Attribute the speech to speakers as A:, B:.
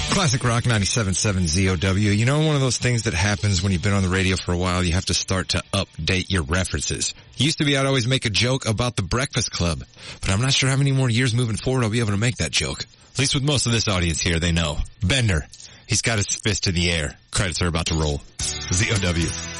A: Classic Rock 97.7 ZOW. You know, one of those things that happens when you've been on the radio for a while, you have to start to update your references. Used to be I'd always make a joke about the Breakfast Club, but I'm not sure how many more years moving forward I'll be able to make that joke. At least with most of this audience here, they know. Bender, he's got his fist in the air. Credits are about to roll. ZOW.